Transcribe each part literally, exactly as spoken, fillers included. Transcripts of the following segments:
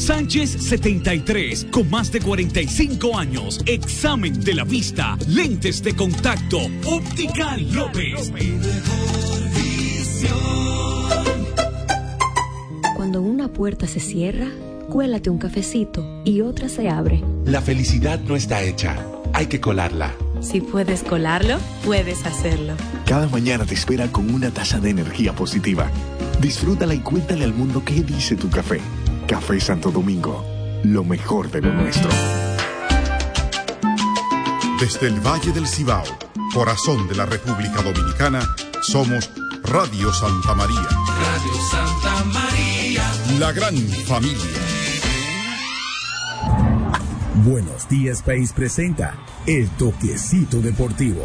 Sánchez setenta y tres, con más de cuarenta y cinco años. Examen de la vista, lentes de contacto, Óptica López. Cuando una puerta se cierra, cuélate un cafecito y otra se abre. La felicidad no está hecha, hay que colarla. Si puedes colarlo, puedes hacerlo. Cada mañana te espera con una taza de energía positiva. Disfrútala y cuéntale al mundo qué dice tu café. Café Santo Domingo, lo mejor de lo nuestro. Desde el Valle del Cibao, corazón de la República Dominicana, somos Radio Santa María. Radio Santa María. La gran familia. Buenos Días País presenta El Toquecito Deportivo.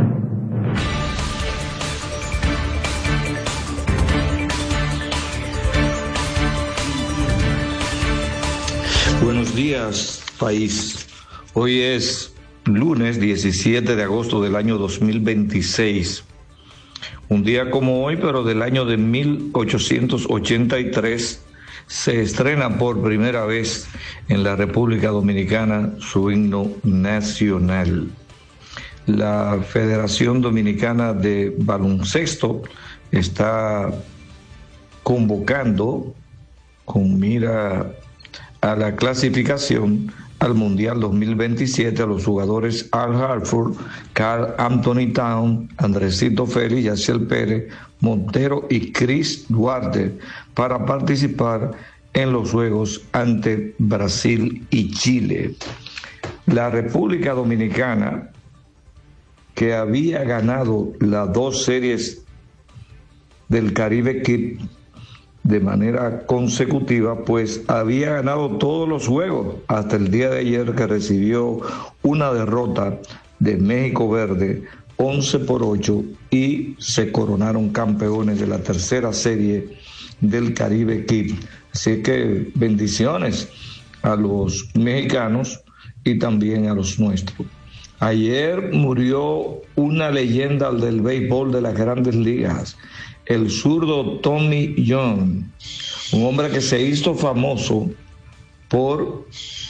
Buenos días, país. Hoy es lunes diecisiete de agosto del año dos mil veintiséis. Un día como hoy, pero del año de mil ochocientos ochenta y tres, se estrena por primera vez en la República Dominicana su himno nacional. La Federación Dominicana de Baloncesto está convocando con mira a la clasificación al Mundial dos mil veintisiete a los jugadores Al Hartford, Carl Anthony Town, Andresito Félix, Yaciel Pérez, Montero y Chris Duarte para participar en los Juegos ante Brasil y Chile. La República Dominicana, que había ganado las dos series del Caribe Cup de manera consecutiva, pues había ganado todos los juegos hasta el día de ayer, que recibió una derrota de México Verde once por ocho y se coronaron campeones de la tercera serie del Caribe Cup. Así que bendiciones a los mexicanos y también a los nuestros. Ayer murió una leyenda del béisbol de las Grandes Ligas, el zurdo Tommy John, un hombre que se hizo famoso por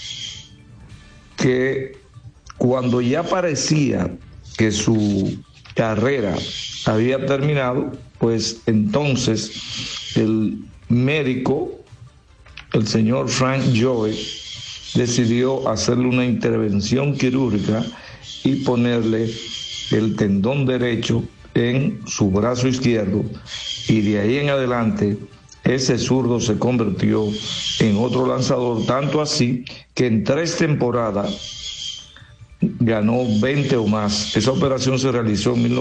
que cuando ya parecía que su carrera había terminado, pues entonces el médico, el señor Frank Joy, decidió hacerle una intervención quirúrgica y ponerle el tendón derecho en su brazo izquierdo, y de ahí en adelante ese zurdo se convirtió en otro lanzador, tanto así que en tres temporadas ganó veinte o más. Esa operación se realizó en mil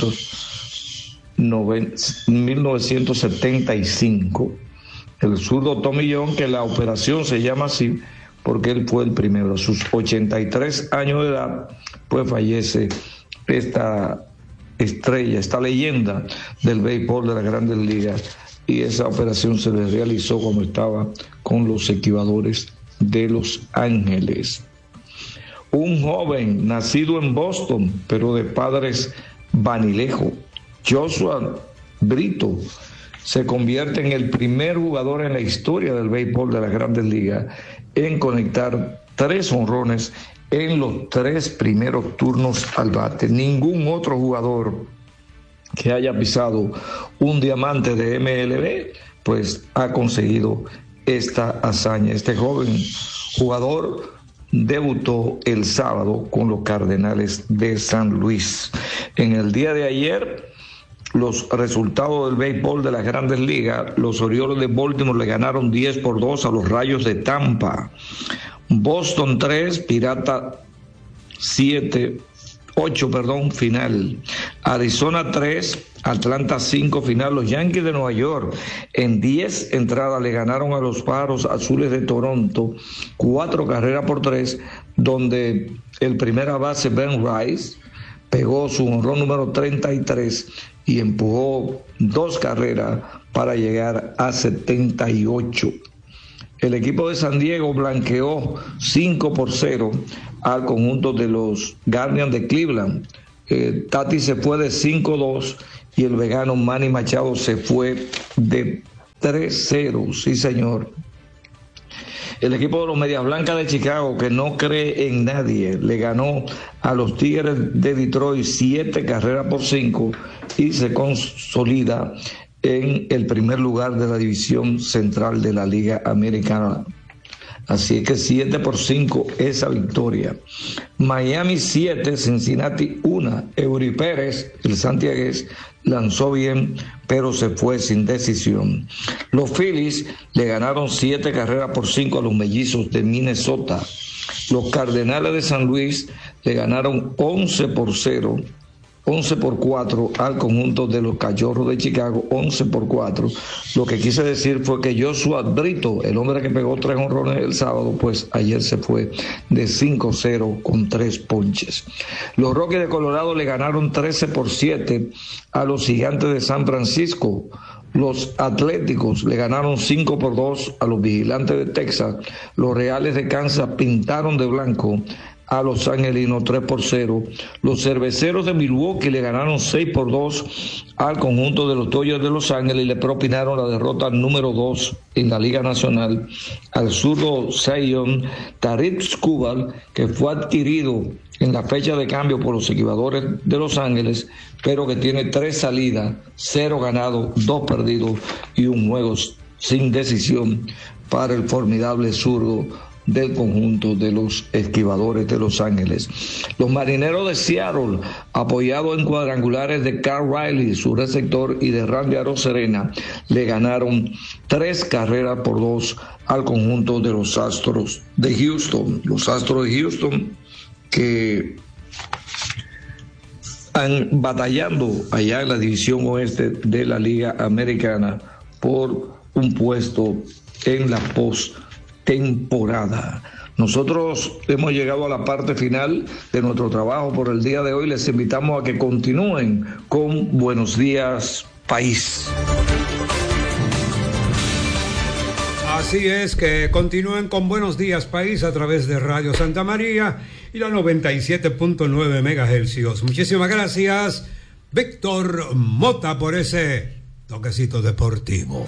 novecientos setenta y cinco. El zurdo Tommy John, que la operación se llama así porque él fue el primero. A sus ochenta y tres años de edad, pues fallece esta estrella, esta leyenda del béisbol de las Grandes Ligas, y esa operación se le realizó cuando estaba con los Equibadores de Los Ángeles. Un joven nacido en Boston, pero de padres vanilejos, Joshua Brito, se convierte en el primer jugador en la historia del béisbol de las Grandes Ligas en conectar tres honrones en los tres primeros turnos al bate. Ningún otro jugador que haya pisado un diamante de M L B pues ha conseguido esta hazaña. Este joven jugador debutó el sábado con los Cardenales de San Luis. En el día de ayer, los resultados del béisbol de las Grandes Ligas: los Orioles de Baltimore le ganaron diez por dos a los Rayos de Tampa. Boston tres, Pirata siete, ocho, perdón, final. Arizona tres, Atlanta cinco, final. Los Yankees de Nueva York en diez entradas le ganaron a los Pájaros Azules de Toronto cuatro carreras por tres, donde el primera base Ben Rice pegó su honrón número treinta y tres y empujó dos carreras para llegar a setenta y ocho. El equipo de San Diego blanqueó cinco por cero al conjunto de los Guardians de Cleveland. Eh, Tati se fue de cinco dos y el vegano Manny Machado se fue de tres cero, sí señor. El equipo de los Medias Blancas de Chicago, que no cree en nadie, le ganó a los Tigres de Detroit siete carreras por cinco y se consolida en el primer lugar de la división central de la Liga Americana. Así es que siete por cinco esa victoria. Miami siete, Cincinnati uno. Eury Pérez, el santiagués, lanzó bien, pero se fue sin decisión. Los Phillies le ganaron siete carreras por cinco a los Mellizos de Minnesota. Los Cardenales de San Luis le ganaron once por cero. once por cuatro al conjunto de los Cachorros de Chicago, once por cuatro. Lo que quise decir fue que Joshua Brito, el hombre que pegó tres honrones el sábado, pues ayer se fue de cinco cero con tres ponches. Los Rockies de Colorado le ganaron trece por siete a los Gigantes de San Francisco. Los Atléticos le ganaron cinco por dos a los Vigilantes de Texas. Los Reales de Kansas pintaron de blanco a los Angelinos tres por cero. Los Cerveceros de Milwaukee le ganaron seis por dos al conjunto de los Dodgers de Los Ángeles y le propinaron la derrota número dos en la Liga Nacional al zurdo Cy Young Tarik Skubal, que fue adquirido en la fecha de cambio por los Equibadores de Los Ángeles, pero que tiene tres salidas, cero ganados, dos perdidos y un juego sin decisión para el formidable zurdo del conjunto de los Esquivadores de Los Ángeles. Los Marineros de Seattle, apoyados en cuadrangulares de Carl Riley, su receptor, y de Randy Arozarena, le ganaron tres carreras por dos al conjunto de los Astros de Houston. Los Astros de Houston que han batallando allá en la división oeste de la Liga Americana por un puesto en la postemporada. Nosotros hemos llegado a la parte final de nuestro trabajo por el día de hoy. Les invitamos a que continúen con Buenos Días País. Así es, que continúen con Buenos Días País a través de Radio Santa María y la noventa y siete punto nueve megahercios. Muchísimas gracias, Víctor Mota, por ese toquecito deportivo.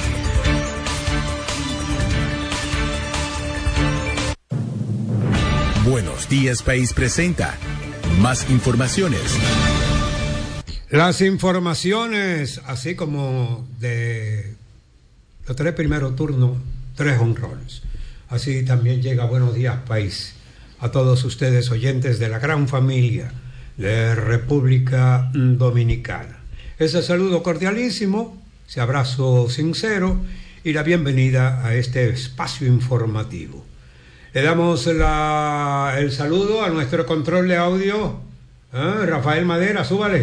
Buenos Días País presenta más informaciones. Las informaciones, así como de los tres primeros turnos, tres honrones. Así también llega Buenos Días País a todos ustedes, oyentes de la gran familia de República Dominicana. Ese saludo cordialísimo, ese abrazo sincero y la bienvenida a este espacio informativo. Le damos la, el saludo a nuestro control de audio, ¿eh? Rafael Madera, súbale.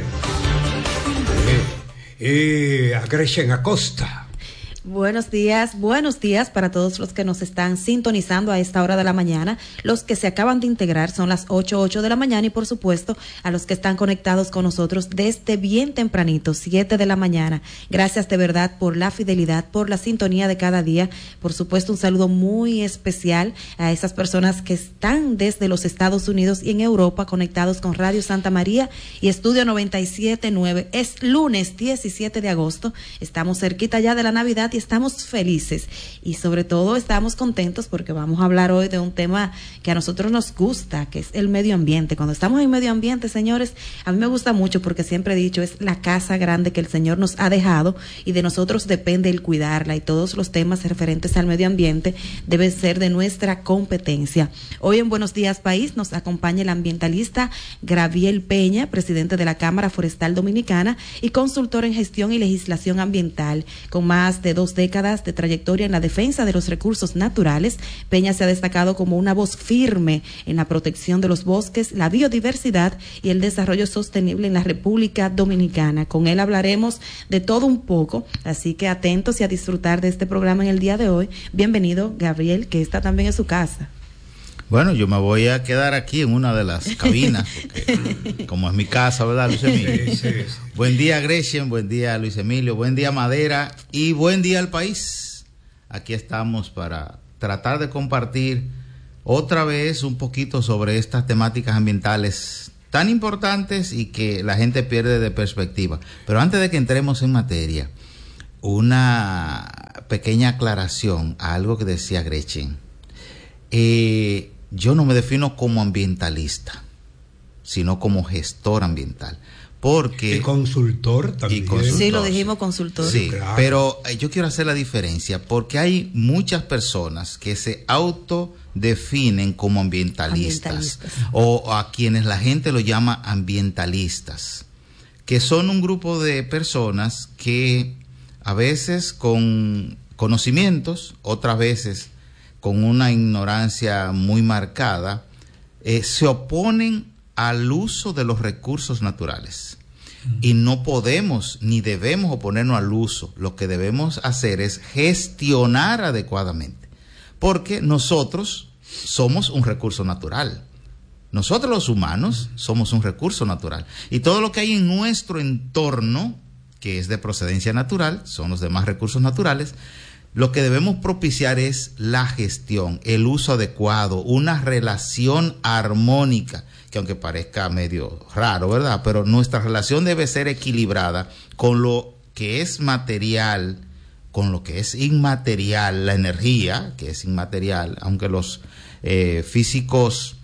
Y, y a Gretchen Acosta. Buenos días, buenos días para todos los que nos están sintonizando a esta hora de la mañana. Los que se acaban de integrar son las ocho, ocho de la mañana y por supuesto a los que están conectados con nosotros desde bien tempranito, siete de la mañana. Gracias de verdad por la fidelidad, por la sintonía de cada día. Por supuesto un saludo muy especial a esas personas que están desde los Estados Unidos y en Europa conectados con Radio Santa María y Estudio noventa y siete punto nueve. Es lunes diecisiete de agosto, estamos cerquita ya de la Navidad y estamos felices y sobre todo estamos contentos porque vamos a hablar hoy de un tema que a nosotros nos gusta, que es el medio ambiente. Cuando estamos en medio ambiente, señores, a mí me gusta mucho porque siempre he dicho, es la casa grande que el Señor nos ha dejado y de nosotros depende el cuidarla, y todos los temas referentes al medio ambiente deben ser de nuestra competencia. Hoy en Buenos Días País nos acompaña el ambientalista Gabriel Peña, presidente de la Cámara Forestal Dominicana y consultor en gestión y legislación ambiental, con más de dos décadas de trayectoria en la defensa de los recursos naturales. Peña se ha destacado como una voz firme en la protección de los bosques, la biodiversidad y el desarrollo sostenible en la República Dominicana. Con él hablaremos de todo un poco, así que atentos y a disfrutar de este programa en el día de hoy. Bienvenido, Gabriel, que está también en su casa. Bueno, yo me voy a quedar aquí en una de las cabinas, porque como es mi casa, ¿verdad, Luis Emilio? Sí, sí, sí. Buen día, Gretchen, buen día, Luis Emilio, buen día, Madera, y buen día al país. Aquí estamos para tratar de compartir otra vez un poquito sobre estas temáticas ambientales tan importantes y que la gente pierde de perspectiva. Pero antes de que entremos en materia, una pequeña aclaración a algo que decía Gretchen. eh, yo no me defino como ambientalista, sino como gestor ambiental. Porque, y consultor también. Y consultor, sí, lo dijimos consultor. Sí, claro. Pero eh, yo quiero hacer la diferencia porque hay muchas personas que se autodefinen como ambientalistas, ambientalistas. O, o a quienes la gente lo llama ambientalistas, que son un grupo de personas que a veces con conocimientos, otras veces con una ignorancia muy marcada, eh, se oponen al uso de los recursos naturales. Y no podemos ni debemos oponernos al uso. Lo que debemos hacer es gestionar adecuadamente, porque nosotros somos un recurso natural. Nosotros los humanos somos un recurso natural. Y todo lo que hay en nuestro entorno, que es de procedencia natural, son los demás recursos naturales, lo que debemos propiciar es la gestión, el uso adecuado, una relación armónica, que aunque parezca medio raro, ¿verdad? Pero nuestra relación debe ser equilibrada con lo que es material, con lo que es inmaterial, la energía, que es inmaterial, aunque los eh, físicos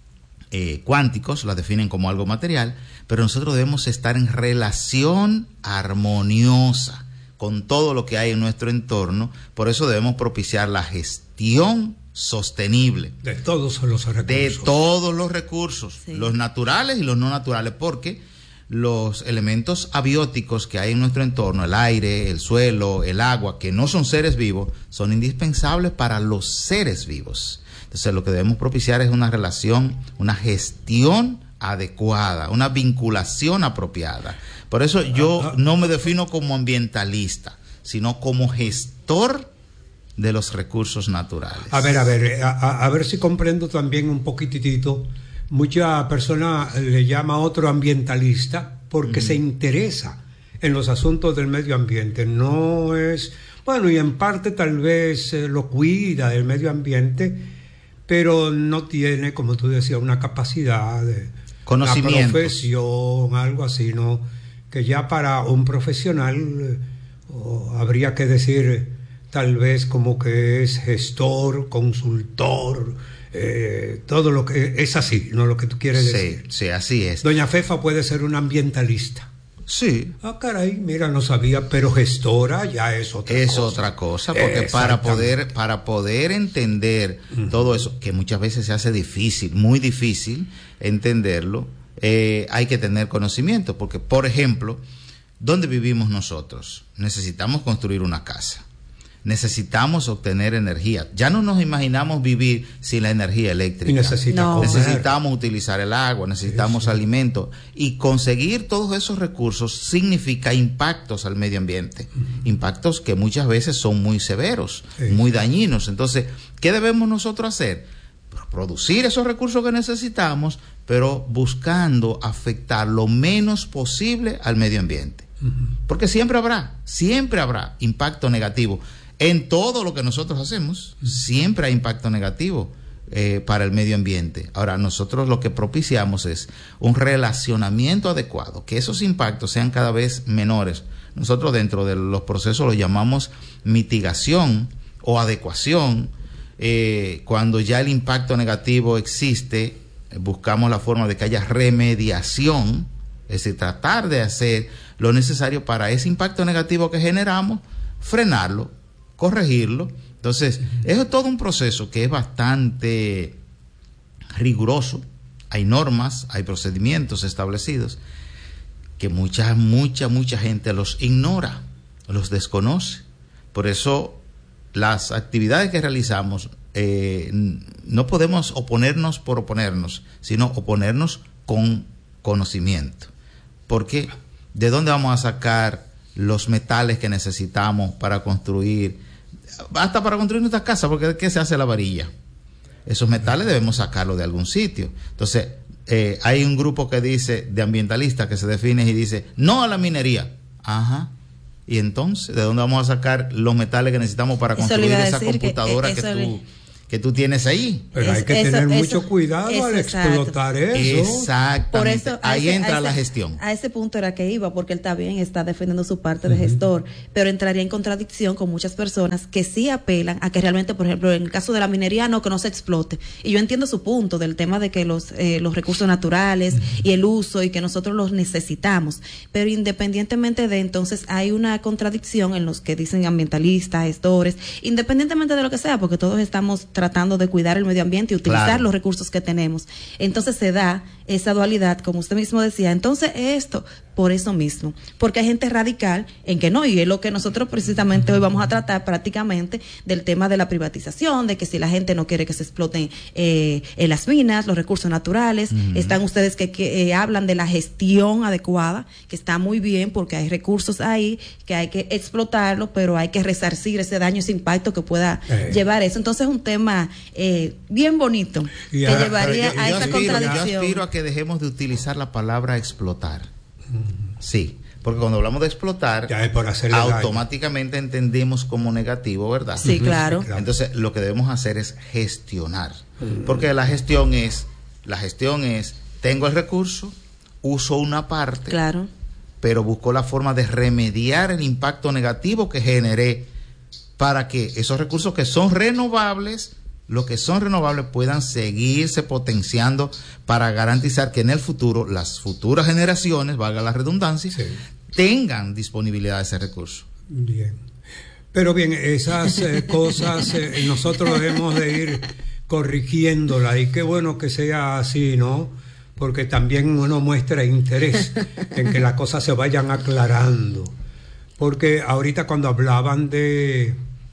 eh, cuánticos la definen como algo material, pero nosotros debemos estar en relación armoniosa con todo lo que hay en nuestro entorno. Por eso debemos propiciar la gestión sostenible de todos los recursos, de todos los recursos, sí. Los naturales y los no naturales, porque los elementos abióticos que hay en nuestro entorno, el aire, el suelo, el agua, que no son seres vivos, son indispensables para los seres vivos. Entonces lo que debemos propiciar es una relación, una gestión adecuada, una vinculación apropiada. Por eso yo no me defino como ambientalista, sino como gestor de los recursos naturales. A ver, a ver, a, a ver si comprendo también un poquitito. Mucha persona le llama a otro ambientalista porque mm. se interesa en los asuntos del medio ambiente. No es, bueno, y en parte tal vez eh, lo cuida del medio ambiente, pero no tiene, como tú decías, una capacidad de conocimiento, una profesión, algo así, ¿no? Que ya para un profesional eh, oh, habría que decir tal vez como que es gestor, consultor, eh, todo lo que es así, ¿no? Lo que tú quieres sí, decir. Sí, así es. Doña Fefa puede ser una ambientalista. Sí. Ah, caray, mira, no sabía, pero gestora ya es otra es cosa. Es otra cosa, porque para poder, para poder entender uh-huh. todo eso, que muchas veces se hace difícil, muy difícil entenderlo, eh, hay que tener conocimiento, porque, por ejemplo, ¿dónde vivimos nosotros? Necesitamos construir una casa. Necesitamos obtener energía. Ya no nos imaginamos vivir sin la energía eléctrica. Y necesita no. Necesitamos utilizar el agua, necesitamos sí, sí. alimentos. Y conseguir todos esos recursos significa impactos al medio ambiente. Uh-huh. Impactos que muchas veces son muy severos, sí. muy dañinos. Entonces, ¿qué debemos nosotros hacer? Producir esos recursos que necesitamos, pero buscando afectar lo menos posible al medio ambiente. Uh-huh. Porque siempre habrá, siempre habrá impacto negativo. En todo lo que nosotros hacemos, siempre hay impacto negativo eh, para el medio ambiente. Ahora, nosotros lo que propiciamos es un relacionamiento adecuado, que esos impactos sean cada vez menores. Nosotros dentro de los procesos lo llamamos mitigación o adecuación. Eh, cuando ya el impacto negativo existe, buscamos la forma de que haya remediación, es decir, tratar de hacer lo necesario para ese impacto negativo que generamos, frenarlo, corregirlo. Entonces, eso es todo un proceso que es bastante riguroso. Hay normas, hay procedimientos establecidos que mucha, mucha, mucha gente los ignora, los desconoce. Por eso, las actividades que realizamos, eh, no podemos oponernos por oponernos, sino oponernos con conocimiento. Porque, ¿de dónde vamos a sacar los metales que necesitamos para construir, hasta para construir nuestras casas? Porque ¿de qué se hace la varilla? Esos metales debemos sacarlos de algún sitio. Entonces, eh, hay un grupo que dice, de ambientalistas, que se define y dice, no a la minería. Ajá. Y entonces, ¿de dónde vamos a sacar los metales que necesitamos para construir esa computadora que, que tú, que tú tienes ahí. Pero es, hay que eso, tener eso, mucho cuidado eso, al explotar eso. Exactamente. Por eso, ahí ese, entra ese, la gestión. A ese punto era que iba, porque él también está defendiendo su parte uh-huh. de gestor, pero entraría en contradicción con muchas personas que sí apelan a que realmente, por ejemplo, en el caso de la minería, no, que no se explote. Y yo entiendo su punto del tema de que los, eh, los recursos naturales uh-huh. y el uso y que nosotros los necesitamos, pero independientemente de, entonces hay una contradicción en los que dicen ambientalistas, gestores, independientemente de lo que sea, porque todos estamos tratando de cuidar el medio ambiente y utilizar claro. los recursos que tenemos. Entonces se da esa dualidad, como usted mismo decía. Entonces esto, por eso mismo, porque hay gente radical en que no, y es lo que nosotros precisamente hoy vamos a tratar prácticamente del tema de la privatización, de que si la gente no quiere que se exploten eh, en las minas, los recursos naturales, uh-huh. están ustedes que, que eh, hablan de la gestión adecuada, que está muy bien porque hay recursos ahí, que hay que explotarlo, pero hay que resarcir ese daño, ese impacto que pueda eh. llevar eso. Entonces es un tema eh, bien bonito, y que a, llevaría yo, a yo esa aspiro, contradicción. Yo aspiro a que dejemos de utilizar la palabra explotar. Sí, porque cuando hablamos de explotar, automáticamente daño. entendemos como negativo, ¿verdad? Sí, claro. Entonces, lo que debemos hacer es gestionar. Mm. Porque la gestión es, la gestión es, tengo el recurso, uso una parte, claro. pero busco la forma de remediar el impacto negativo que generé para que esos recursos que son renovables, los que son renovables puedan seguirse potenciando para garantizar que en el futuro las futuras generaciones, valga la redundancia, sí. tengan disponibilidad de ese recurso. Bien. Pero bien, esas eh, cosas eh, nosotros debemos de ir corrigiéndolas, y qué bueno que sea así, ¿no? Porque también uno muestra interés en que las cosas se vayan aclarando. Porque ahorita cuando hablaban de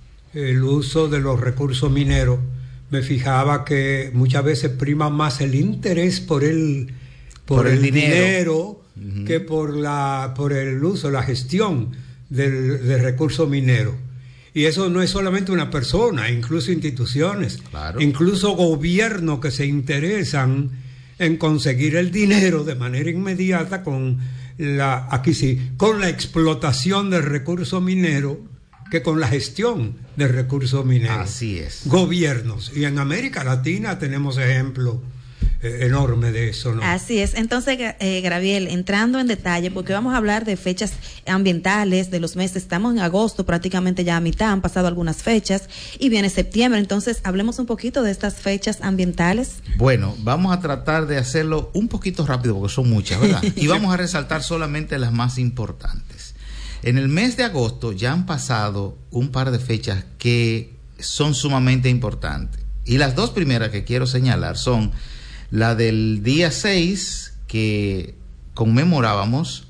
el uso de los recursos mineros, me fijaba que muchas veces prima más el interés por el por, por el, el dinero, dinero uh-huh. que por la por el uso, la gestión del, del recurso minero. Y eso no es solamente una persona, incluso instituciones, claro. incluso gobiernos que se interesan en conseguir el dinero de manera inmediata con la aquí sí, con la explotación del recurso minero, que con la gestión del recurso minero. Así es. Gobiernos. Y en América Latina tenemos ejemplos eh, enormes de eso, ¿no? Así es. Entonces, eh, Graviel, entrando en detalle, porque vamos a hablar de fechas ambientales, de los meses, estamos en agosto, prácticamente ya a mitad, han pasado algunas fechas, y viene septiembre, entonces hablemos un poquito de estas fechas ambientales. Bueno, vamos a tratar de hacerlo un poquito rápido, porque son muchas, ¿verdad? Y vamos a resaltar solamente las más importantes. En el mes de agosto ya han pasado un par de fechas que son sumamente importantes. Y las dos primeras que quiero señalar son la del día seis, que conmemorábamos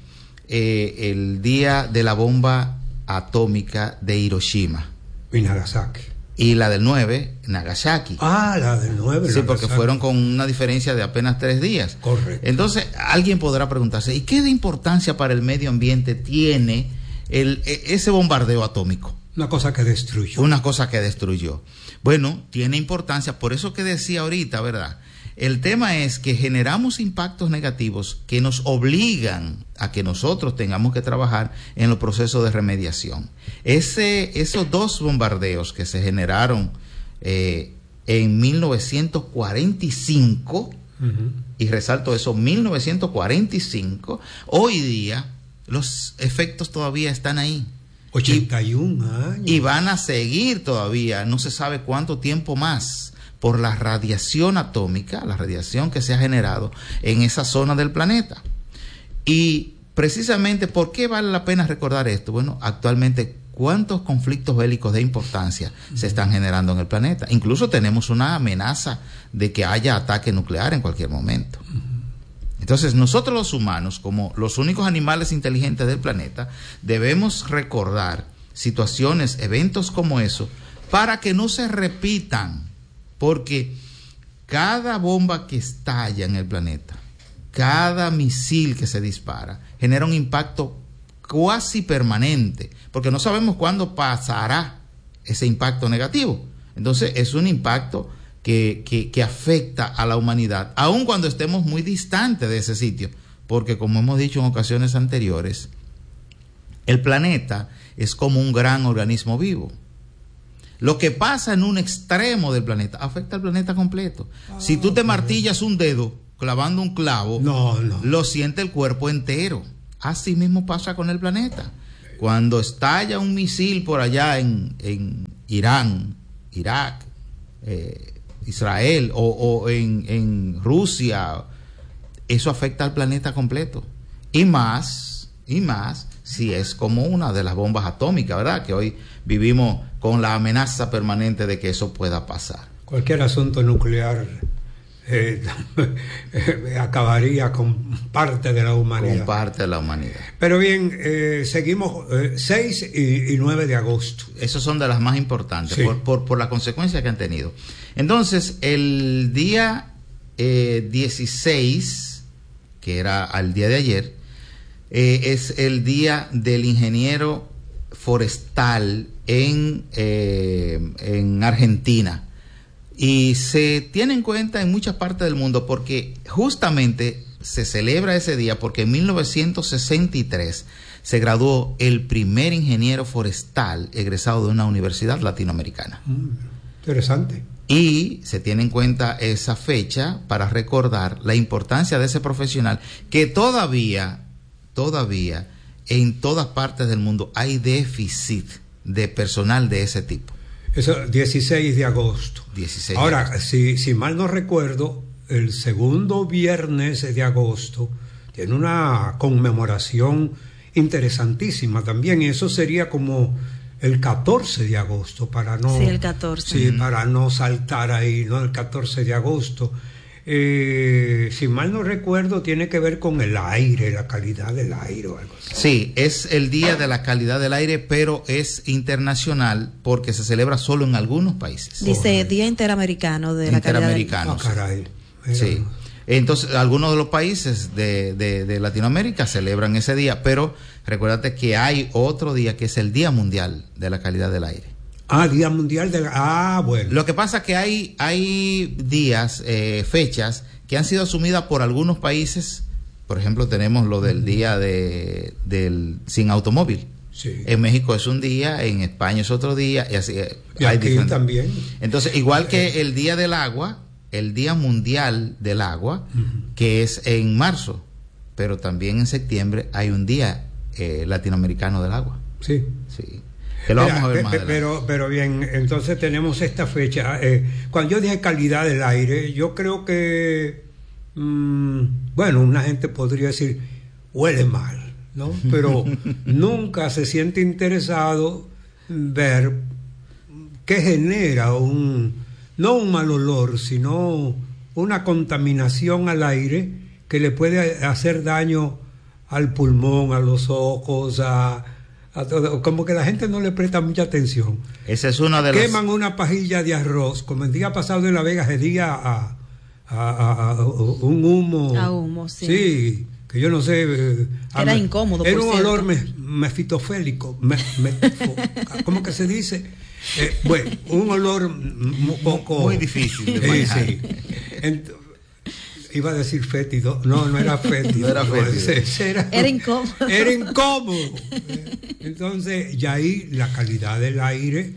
eh, el día de la bomba atómica de Hiroshima. Y Nagasaki. Y la del nueve, Nagasaki. Ah, la del nueve. Sí, Nagasaki. Porque fueron con una diferencia de apenas tres días. Correcto. Entonces, alguien podrá preguntarse, ¿y qué de importancia para el medio ambiente tiene el, ese bombardeo atómico? Una cosa que destruyó. Una cosa que destruyó. Bueno, tiene importancia, por eso que decía ahorita, ¿verdad? El tema es que generamos impactos negativos que nos obligan a que nosotros tengamos que trabajar en los procesos de remediación. Ese, esos dos bombardeos que se generaron eh, en mil novecientos cuarenta y cinco, uh-huh. y resalto eso, mil novecientos cuarenta y cinco, hoy día los efectos todavía están ahí. ochenta y un años. Y van a seguir todavía, no se sabe cuánto tiempo más, por la radiación atómica, la radiación que se ha generado en esa zona del planeta. Y precisamente, ¿por qué vale la pena recordar esto? Bueno, actualmente, ¿cuántos conflictos bélicos de importancia uh-huh. se están generando en el planeta? Incluso tenemos una amenaza de que haya ataque nuclear en cualquier momento. Uh-huh. Entonces, nosotros los humanos, como los únicos animales inteligentes del planeta, debemos recordar situaciones, eventos como eso, para que no se repitan. Porque cada bomba que estalla en el planeta, cada misil que se dispara, genera un impacto cuasi permanente, porque no sabemos cuándo pasará ese impacto negativo. Entonces es un impacto que, que, que afecta a la humanidad, aun cuando estemos muy distantes de ese sitio, porque como hemos dicho en ocasiones anteriores, el planeta es como un gran organismo vivo. Lo que pasa en un extremo del planeta afecta al planeta completo. Ah, si tú te martillas un dedo clavando un clavo, no, no. lo siente el cuerpo entero. Así mismo pasa con el planeta. Cuando estalla un misil por allá en, en Irán, Irak, eh, Israel o, o en, en Rusia, eso afecta al planeta completo. Y más, y más, si es como una de las bombas atómicas, ¿verdad? Que hoy vivimos con la amenaza permanente de que eso pueda pasar. Cualquier asunto nuclear eh, acabaría con parte de la humanidad. Con parte de la humanidad. Pero bien, eh, seguimos eh, seis y, y nueve de agosto. Esos son de las más importantes, sí. por, por, por las consecuencias que han tenido. Entonces, el día eh, dieciséis, que era al día de ayer, eh, es el día del ingeniero forestal en, eh, en Argentina. Y se tiene en cuenta en muchas partes del mundo porque justamente se celebra ese día porque en mil novecientos sesenta y tres se graduó el primer ingeniero forestal egresado de una universidad latinoamericana. Mm, interesante. Y se tiene en cuenta esa fecha para recordar la importancia de ese profesional que todavía, todavía en todas partes del mundo hay déficit de personal de ese tipo. Eso, dieciséis de agosto. dieciséis Ahora, de agosto. Si, si mal no recuerdo, el segundo viernes de agosto tiene una conmemoración interesantísima también, y eso sería como el catorce de agosto, para no... Sí, el catorce. Sí, Mm. para no saltar ahí, ¿no? El catorce de agosto. Eh, si mal no recuerdo, tiene que ver con el aire, la calidad del aire o algo así. Sí, es el Día de la Calidad del Aire, pero es internacional porque se celebra solo en algunos países. Dice oh, Día Interamericano de la Calidad del Aire. Oh, caray. Sí. Entonces, algunos de los países de, de, de Latinoamérica celebran ese día, pero recuérdate que hay otro día que es el Día Mundial de la Calidad del Aire. Ah, Día Mundial de la... Ah, bueno. Lo que pasa es que hay, hay días, eh, fechas, que han sido asumidas por algunos países. Por ejemplo, tenemos lo del Día de, del Sin Automóvil. Sí. En México es un día, en España es otro día, y así. Y hay aquí diferentes. también. Entonces, igual que el Día del Agua, el Día Mundial del Agua, uh-huh. que es en marzo, pero también en septiembre hay un Día eh, Latinoamericano del Agua. Sí. Sí. Que lo Mira, vamos a ver más pero, pero bien, entonces tenemos esta fecha. Eh, cuando yo dije calidad del aire, yo creo que, mmm, bueno, una gente podría decir, huele mal, ¿no? Pero nunca se siente interesado en ver qué genera un, no un mal olor, sino una contaminación al aire que le puede hacer daño al pulmón, a los ojos, a... Todo, como que la gente no le presta mucha atención. Esa es una de las... Queman una pajilla de arroz, como el día pasado en La Vega se día a, a, a, a un humo. A humo, sí. Sí, que yo no sé. Eh, era me, incómodo, era por un cierto. olor me, mefitofélico. Me, me, ¿Cómo que se dice? Eh, bueno, un olor un poco... Muy difícil de manejar. Sí, sí. Ent, iba a decir fétido, no, no era fétido, no era, fétido. Ese, ese era, era incómodo. Era incómodo. Entonces, ya ahí la calidad del aire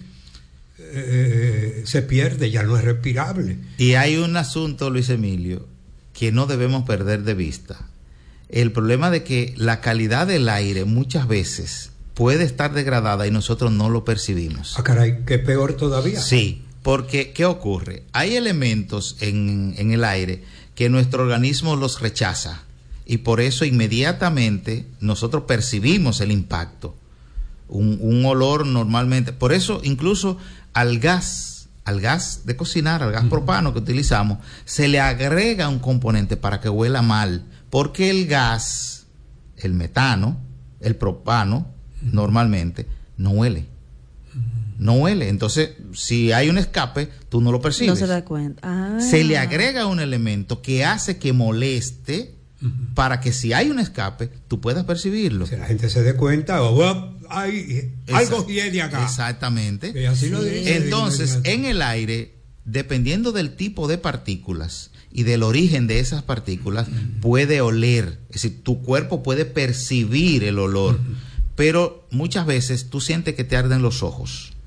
eh, se pierde, ya no es respirable. Y hay un asunto, Luis Emilio, que no debemos perder de vista. El problema de que la calidad del aire muchas veces puede estar degradada y nosotros no lo percibimos. Ah, caray, que peor todavía. Sí, porque ¿qué ocurre? Hay elementos en, en el aire que nuestro organismo los rechaza y por eso inmediatamente nosotros percibimos el impacto. Un, un olor normalmente, por eso incluso al gas, al gas de cocinar, al gas uh-huh. propano que utilizamos, se le agrega un componente para que huela mal, porque el gas, el metano, el propano, uh-huh. normalmente no huele. No huele, entonces si hay un escape tú no lo percibes. No se da cuenta. Ah. Se le agrega un elemento que hace que moleste uh-huh. para que si hay un escape tú puedas percibirlo. Si la gente se dé cuenta o oh, hay algo hiede acá. Exactamente. Y así sí. lo dice, entonces en el aire, dependiendo del tipo de partículas y del origen de esas partículas, uh-huh. puede oler, es decir, tu cuerpo puede percibir el olor, uh-huh. pero muchas veces tú sientes que te arden los ojos.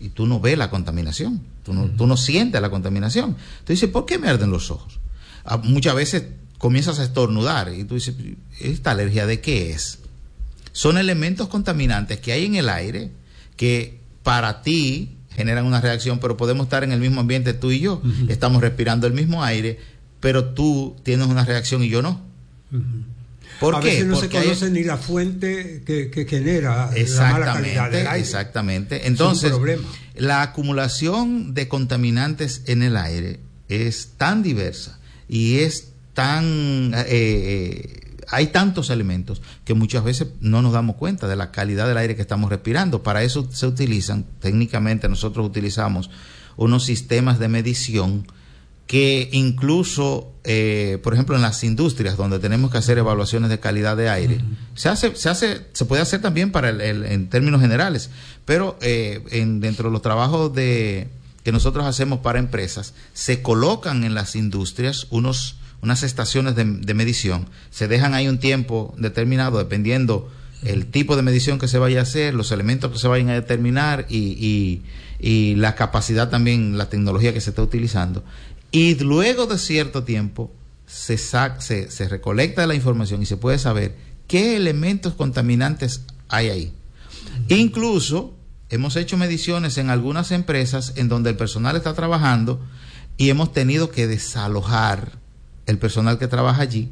y tú no ves la contaminación, tú no, uh-huh. tú no sientes la contaminación. Tú dices, ¿por qué me arden los ojos? Ah, muchas veces comienzas a estornudar y tú dices, ¿esta alergia de qué es? Son elementos contaminantes que hay en el aire que para ti generan una reacción, pero podemos estar en el mismo ambiente tú y yo, uh-huh. estamos respirando el mismo aire, pero tú tienes una reacción y yo no. Uh-huh. ¿Por a qué? veces no Porque se conoce hay... ni la fuente que, que genera la mala calidad del aire. Exactamente. Entonces, la acumulación de contaminantes en el aire es tan diversa y es tan... Eh, hay tantos elementos que muchas veces no nos damos cuenta de la calidad del aire que estamos respirando. Para eso se utilizan, técnicamente nosotros utilizamos unos sistemas de medición que incluso, eh, por ejemplo, en las industrias donde tenemos que hacer evaluaciones de calidad de aire, uh-huh. se hace, se hace, se puede hacer también para el, el, en términos generales, pero eh, en, dentro de los trabajos de que nosotros hacemos para empresas, se colocan en las industrias unos unas estaciones de, de medición, se dejan ahí un tiempo determinado dependiendo el tipo de medición que se vaya a hacer, los elementos que se vayan a determinar y, y, y la capacidad también, la tecnología que se está utilizando. Y luego de cierto tiempo se, sac, se, se recolecta la información y se puede saber qué elementos contaminantes hay ahí. Uh-huh. Incluso hemos hecho mediciones en algunas empresas en donde el personal está trabajando y hemos tenido que desalojar el personal que trabaja allí,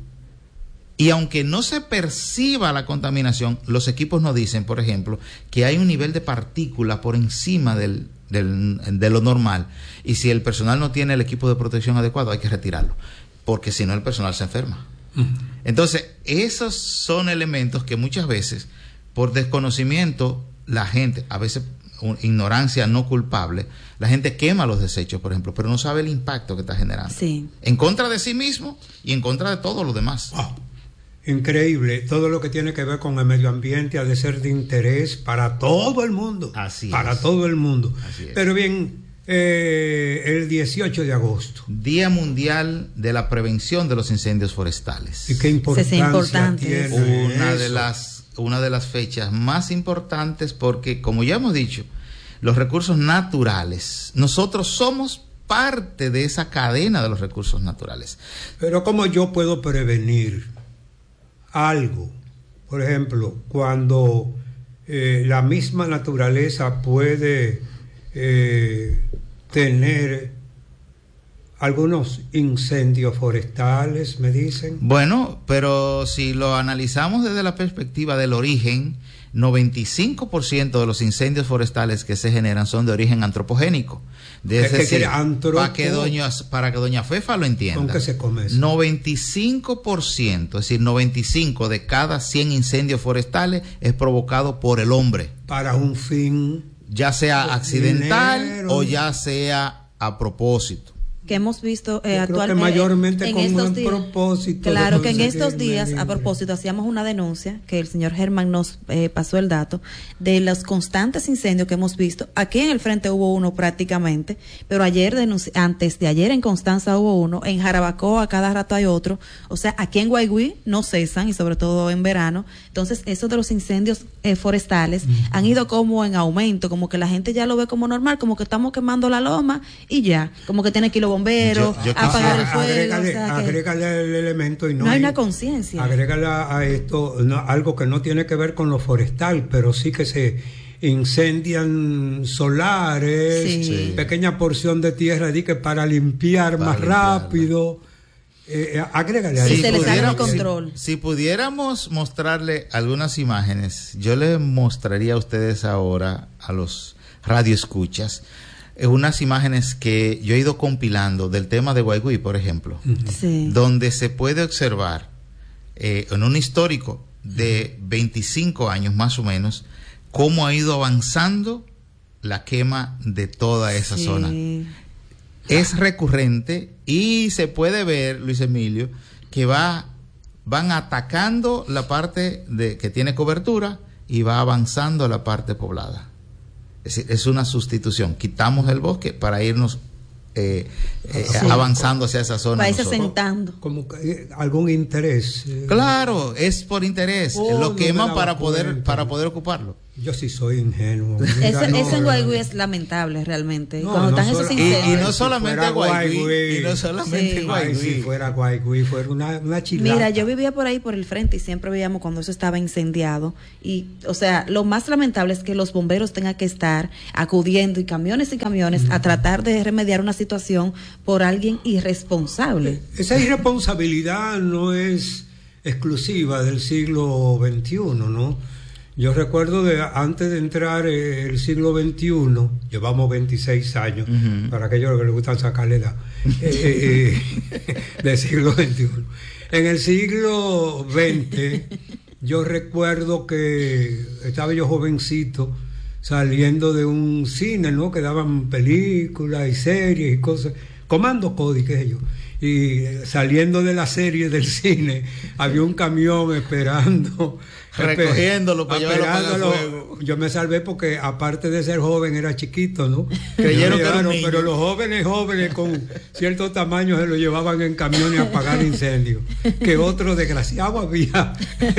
y aunque no se perciba la contaminación, los equipos nos dicen, por ejemplo, que hay un nivel de partícula por encima del, del, de lo normal, y si el personal no tiene el equipo de protección adecuado hay que retirarlo, porque si no el personal se enferma. Uh-huh. Entonces, esos son elementos que muchas veces, por desconocimiento, la gente, a veces ignorancia no culpable, la gente quema los desechos, por ejemplo, pero no sabe el impacto que está generando. Sí. En contra de sí mismo y en contra de todo lo demás. Oh, increíble. Todo lo que tiene que ver con el medio ambiente ha de ser de interés para todo el mundo. Así es. Para todo el mundo. Así es. Pero bien, eh, el dieciocho de agosto. Día Mundial de la Prevención de los Incendios Forestales. ¿Y qué importancia tiene una eso? de las una de las fechas más importantes porque, como ya hemos dicho, los recursos naturales, nosotros somos parte de esa cadena de los recursos naturales. Pero ¿cómo yo puedo prevenir algo? Por ejemplo, cuando eh, la misma naturaleza puede eh, tener algunos incendios forestales, me dicen. Bueno, pero si lo analizamos desde la perspectiva del origen, noventa y cinco por ciento de los incendios forestales que se generan son de origen antropogénico. De es decir, antropo... para, que doña, para que doña Fefa lo entienda. ¿Con qué se come eso? noventa y cinco por ciento, es decir, noventa y cinco de cada cien incendios forestales es provocado por el hombre. Para un fin... Ya sea accidental dinero. O ya sea a propósito. Que hemos visto eh, actualmente mayormente en con estos un días, propósito. Claro que en estos días, a propósito, hacíamos una denuncia, que el señor Germán nos eh, pasó el dato, de los constantes incendios que hemos visto. Aquí en el frente hubo uno prácticamente, pero ayer, denunci- antes de ayer en Constanza hubo uno, en Jarabacoa cada rato hay otro, o sea, aquí en Guaigüí no cesan, y sobre todo en verano. Entonces, eso de los incendios eh, forestales mm. han ido como en aumento, como que la gente ya lo ve como normal, como que estamos quemando la loma y ya, como que tiene que ir los bomberos, yo, yo apagar el fuego. Agrégale, o sea, agrégale el elemento y no, no hay hay una conciencia. Agrégale a esto no, algo que no tiene que ver con lo forestal, pero sí que se incendian solares, sí. Sí. pequeña porción de tierra di que para limpiar para más limpiarla. rápido. Eh, agrégale a sí, eso. se le sale el control. Si, si pudiéramos mostrarle algunas imágenes, yo le mostraría a ustedes ahora, a los radioescuchas, unas imágenes que yo he ido compilando del tema de Guaigüí, por ejemplo, sí. donde se puede observar eh, en un histórico de veinticinco años más o menos cómo ha ido avanzando la quema de toda esa sí. zona. Es recurrente y se puede ver, Luis Emilio, que va van atacando la parte de que tiene cobertura y va avanzando la parte poblada. Es decir, es una sustitución. Quitamos el bosque para irnos eh, eh, sí. avanzando hacia esa zona. Va sentando. Como que algún interés. Claro, es por interés. Oh, lo queman no para poder cuenta. para poder ocuparlo. Yo sí soy ingenuo. Eso, no, eso en no, Guaigüí es lamentable realmente. No, Cuando no están sola, esos incendios. Y, y no solamente si Guaigüí, y no solamente Sí. Guaigüí. Ay, si fuera Guaigüí, fuera una, una chilata. Mira, yo vivía por ahí por el frente y siempre veíamos cuando eso estaba incendiado. Y, o sea, lo más lamentable es que los bomberos tengan que estar acudiendo y camiones y camiones mm. a tratar de remediar una situación por alguien irresponsable. Esa irresponsabilidad no es exclusiva del siglo veintiuno, ¿no? Yo recuerdo de antes de entrar eh, el siglo veintiuno, llevamos veintiséis años, uh-huh. para aquellos que les gustan sacarle edad, eh, eh, del siglo veintiuno. En el siglo veinte, yo recuerdo que estaba yo jovencito, saliendo de un cine, ¿no? Que daban películas y series y cosas, Comando Cody, qué sé yo. Y saliendo de la serie del cine, había un camión esperando, recogiéndolo para llevarlo para fuego. Yo me salvé porque aparte de ser joven era chiquito, ¿no? Creyeron que era un niño. Pero los jóvenes jóvenes con cierto tamaño se lo llevaban en camiones a apagar incendios, que otro desgraciado había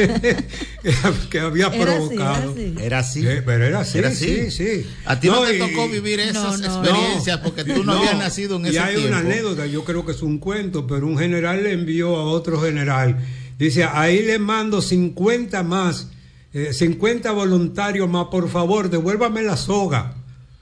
que había era provocado. Así, era así. Sí, pero era así, era así. sí, sí. A ti no, no te y, tocó vivir esas no, no, experiencias no, porque tú no, no habías nacido en ese tiempo. Y hay tiempo. una anécdota, yo creo que es un cuento, pero un general le envió a otro general. Dice, ahí le mando cincuenta más, eh, cincuenta voluntarios más, por favor, devuélvame la soga.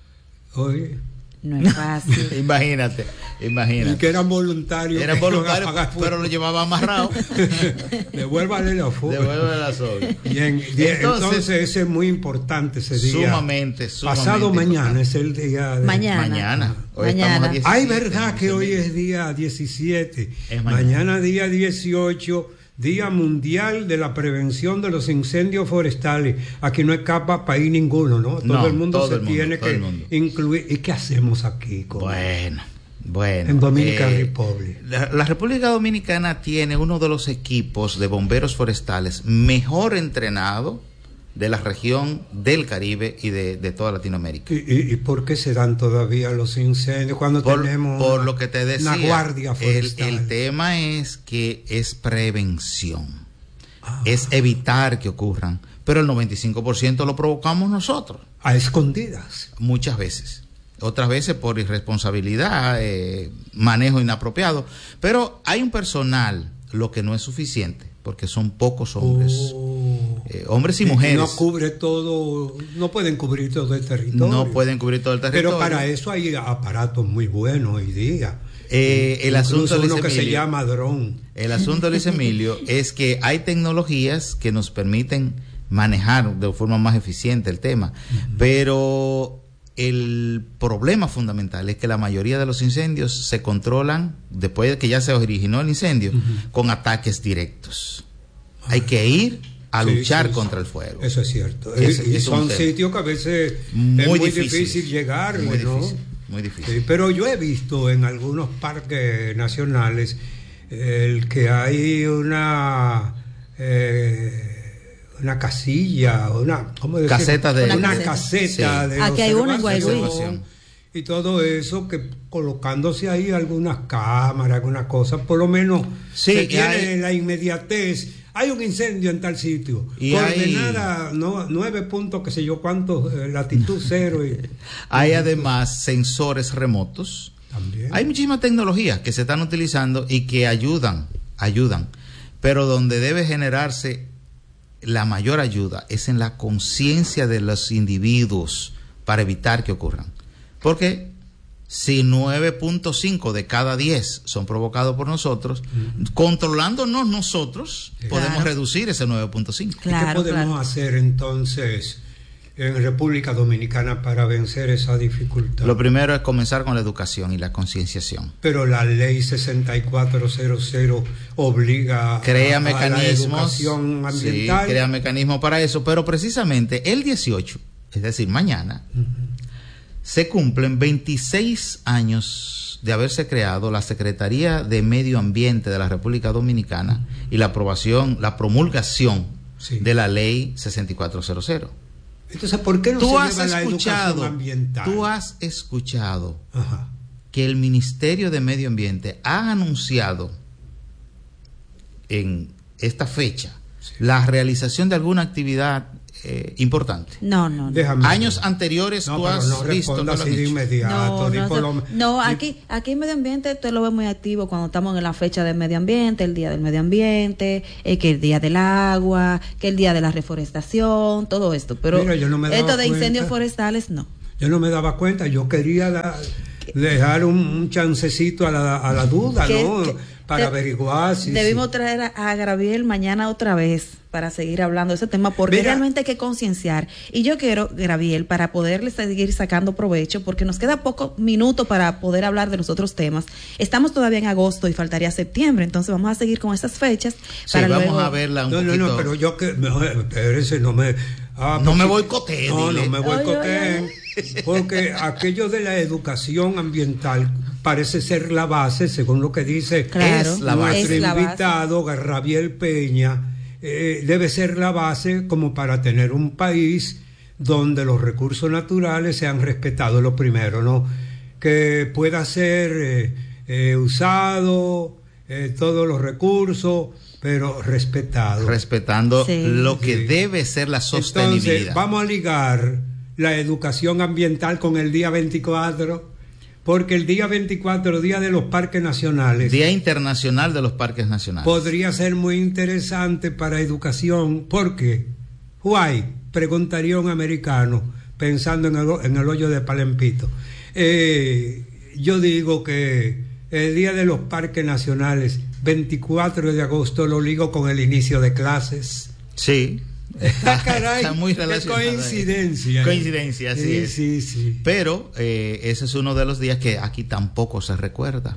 Oye. No es fácil. imagínate, imagínate. Y que eran voluntarios. Eran voluntarios, pero lo llevaba amarrado. Devuélvale la soga. Devuélvale la soga. Bien, entonces, entonces, ese es muy importante ese día. Sumamente, sumamente. Pasado mañana importante. Es el día de... Mañana. Mañana. Hoy mañana. Estamos a diecisiete, Ay, verdad que hoy es día diecisiete. Es mañana. Mañana día dieciocho. Día Mundial de la Prevención de los Incendios Forestales. Aquí no escapa país ninguno, ¿no? Todo no, el mundo todo se el mundo, tiene que incluir. ¿Y qué hacemos aquí? Con bueno, bueno. En Dominican eh, Republic. La, la República Dominicana tiene uno de los equipos de bomberos forestales mejor entrenado de la región del Caribe y de, de toda Latinoamérica. ¿Y, y, ¿Y por qué se dan todavía los incendios cuando por, tenemos por una, lo que te decía, una guardia forestal? El, el tema es que es prevención, ah. es evitar que ocurran, pero el noventa y cinco por ciento lo provocamos nosotros. A escondidas. Muchas veces. Otras veces por irresponsabilidad, eh, manejo inapropiado, pero hay un personal, lo que no es suficiente, porque son pocos hombres, oh. eh, hombres y, y mujeres. No cubre todo, no pueden cubrir todo el territorio. No pueden cubrir todo el territorio. Pero para eso hay aparatos muy buenos hoy día. Eh, el Incluso asunto, uno Luis que Emilio, se llama dron. El asunto, Luis Emilio, es que hay tecnologías que nos permiten manejar de forma más eficiente el tema, uh-huh. pero el problema fundamental es que la mayoría de los incendios se controlan después de que ya se originó el incendio, uh-huh. con ataques directos. Ah, hay que ir a sí, luchar sí, contra sí. el fuego. Eso es cierto. Ese, y es son sitios que a veces muy es muy difícil, difícil llegar, muy ¿no? difícil, muy difícil. Sí, pero yo he visto en algunos parques nacionales el que hay una eh, una casilla, una ¿cómo decir? Caseta de una, una caseta sí. de Aquí hay una en Guaigüí. Y todo eso, que colocándose ahí algunas cámaras, algunas cosas, por lo menos sí, se tiene hay, la inmediatez. Hay un incendio en tal sitio, y coordenada, hay, no, nueve puntos, qué sé yo cuántos, eh, latitud cero. Y, hay además sensores remotos. También. Hay muchísimas tecnologías que se están utilizando y que ayudan, ayudan, pero donde debe generarse la mayor ayuda es en la conciencia de los individuos para evitar que ocurran. Porque si nueve punto cinco de cada diez son provocados por nosotros, uh-huh. controlándonos nosotros, claro. podemos reducir ese nueve punto cinco. Claro, ¿y qué podemos claro. hacer entonces en República Dominicana para vencer esa dificultad? Lo primero es comenzar con la educación y la concienciación. Pero la ley sesenta y cuatro cero cero obliga crea a, mecanismos, a la educación ambiental. Sí, crea mecanismos para eso, pero precisamente el dieciocho, es decir, mañana, uh-huh. se cumplen veintiséis años de haberse creado la Secretaría de Medio Ambiente de la República Dominicana uh-huh. y la aprobación, la promulgación sí. de la ley sesenta y cuatro cero cero. Entonces, ¿por qué no tú se has lleva escuchado, la educación ambiental? Tú has escuchado Ajá. que el Ministerio de Medio Ambiente ha anunciado en esta fecha sí. la realización de alguna actividad eh, importante. No, no, no. Años anteriores no, tú has no visto que así de inmediato. No, no, lo, no aquí, aquí en medio ambiente usted lo ve muy activo cuando estamos en la fecha del medio ambiente, el día del medio ambiente, eh, que el día del agua, que el día de la reforestación, todo esto. Pero Mira, yo no me esto de cuenta. incendios forestales, no. Yo no me daba cuenta, yo quería la, dejar un, un chancecito a la, a la duda, ¿Qué, ¿no? qué, para te, averiguar si... Debimos si... traer a, a Graviel mañana otra vez para seguir hablando de ese tema, porque Mira, realmente hay que concienciar. Y yo quiero, Graviel, para poderle seguir sacando provecho, porque nos queda poco minuto para poder hablar de los otros temas. Estamos todavía en agosto y faltaría septiembre, entonces vamos a seguir con estas fechas. Sí, para vamos luego... a verla un no, poquito. No, no, pero yo que... Espérese, no me... Ah, no me boicoteen. No, no me boicoteen. Porque aquello de la educación ambiental parece ser la base, según lo que dice claro, es la base. Nuestro es la invitado, base. Graviel Peña, eh, debe ser la base como para tener un país donde los recursos naturales sean respetados, lo primero, ¿no? Que pueda ser eh, eh, usado, eh, todos los recursos, pero respetado. Respetando sí. lo que sí. debe ser la sostenibilidad. Entonces, vamos a ligar la educación ambiental con el día veinticuatro, porque el día veinticuatro, Día de los Parques Nacionales, Día Internacional de los Parques Nacionales, podría ser muy interesante para educación, porque why, preguntaría un americano pensando en el, en el hoyo de Palempito. Eh, yo digo que el Día de los Parques Nacionales, veinticuatro de agosto, lo ligo con el inicio de clases. Sí. Ah, caray, está muy relacionado. Coincidencia. Coincidencia, así sí, es. Sí, sí. Pero eh, ese es uno de los días que aquí tampoco se recuerda.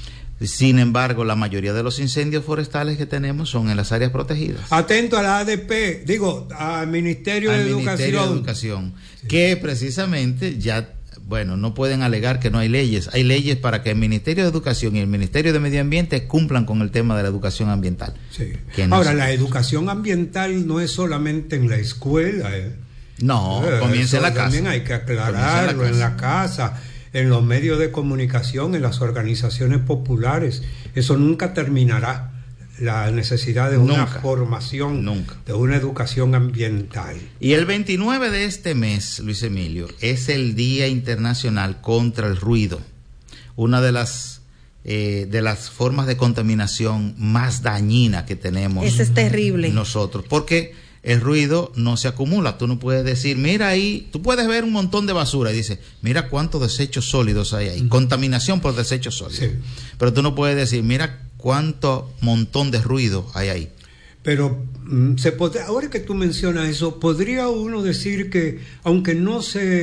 Sin embargo, la mayoría de los incendios forestales que tenemos son en las áreas protegidas. Atento a la A D P, digo, al Ministerio, al de, Ministerio Educación. de Educación, sí. que precisamente ya... Bueno, no pueden alegar que no hay leyes. Hay leyes para que el Ministerio de Educación y el Ministerio de Medio Ambiente cumplan con el tema de la educación ambiental. Sí. No Ahora, se... la educación ambiental no es solamente en la escuela. ¿eh? No, eh, comienza en la casa. También hay que aclararlo en la casa, en los medios de comunicación, en las organizaciones populares. Eso nunca terminará. La necesidad de una nunca, formación, nunca. de una educación ambiental. Y el veintinueve de este mes, Luis Emilio, es el Día Internacional contra el Ruido, una de las eh, de las formas de contaminación más dañina que tenemos. Eso es terrible. Nosotros, porque el ruido no se acumula. Tú no puedes decir, mira ahí, tú puedes ver un montón de basura y dices, mira cuántos desechos sólidos hay ahí, mm. contaminación por desechos sólidos. Sí. Pero tú no puedes decir, mira cuánto montón de ruido hay ahí. Pero se pod- ahora que tú mencionas eso, podría uno decir que aunque no